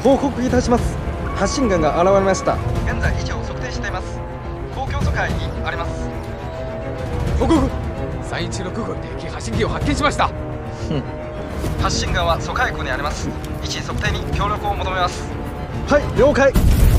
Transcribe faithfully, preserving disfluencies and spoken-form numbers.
報告いたします。発信源が現れました。現在位置を測定しています。公共疎開にあります。 報告。さんいちろく号敵発信機を発見しました。 発信源は疎開庫にあります。位置測定に協力を求めます。はい、了解。